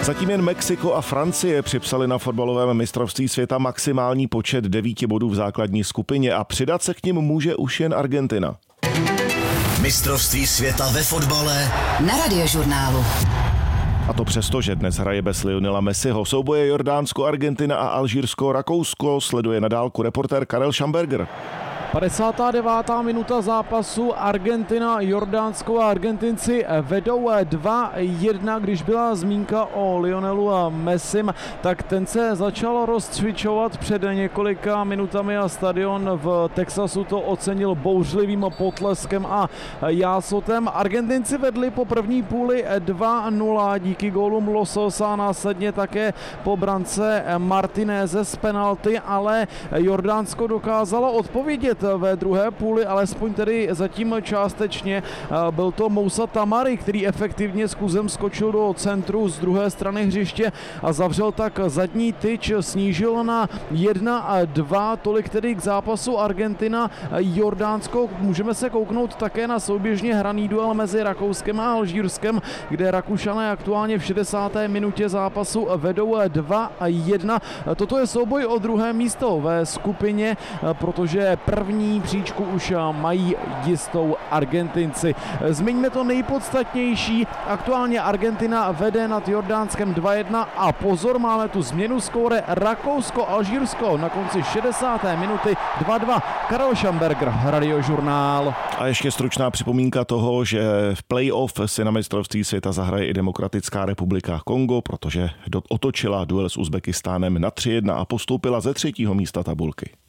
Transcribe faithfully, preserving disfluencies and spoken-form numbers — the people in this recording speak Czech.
Zatím jen Mexiko a Francie připsali na fotbalovém mistrovství světa maximální počet devíti bodů v základní skupině a přidat se k nim může už jen Argentina. Mistrovství světa ve fotbale na Radiožurnálu. A to přesto, že dnes hraje bez Lionela Messiho. Souboje Jordánsko, Argentina a Alžírsko, Rakousko sleduje na dálku reportér Karel Schamberger. padesátá devátá minuta zápasu, Argentina, Jordánsko a Argentinci vedou dva jedna, když byla zmínka o Lionelu Messim, tak ten se začal rozcvičovat před několika minutami a stadion v Texasu to ocenil bouřlivým potleskem a jásotem. Argentinci vedli po první půli dva nula díky gólům Lososa, následně také po brance Martineze z penalty, ale Jordánsko dokázalo odpovědět ve druhé půli, alespoň tedy zatím částečně. Byl to Moussa Tamari, který efektivně s kuzem skočil do centru z druhé strany hřiště a zavřel tak zadní tyč, snížil na jedna a dva, tolik tedy k zápasu Argentina Jordánsko. Můžeme se kouknout také na souběžně hraný duel mezi Rakouskem a Alžírskem, kde Rakušané aktuálně v šedesáté minutě zápasu vedou dva a jedna. Toto je souboj o druhé místo ve skupině, protože první příčku už mají jistou Argentinci. Zmiňme to nejpodstatnější. Aktuálně Argentina vede nad Jordánskem dva jedna a pozor, máme tu změnu skóre Rakousko-Alžírsko na konci šedesáté minuty dva dva. Karel Schamberger, Radiožurnál. A ještě stručná připomínka toho, že v play-off si na mistrovství světa zahraje i Demokratická republika Kongo, protože otočila duel s Uzbekistánem na tři jedna a postoupila ze třetího místa tabulky.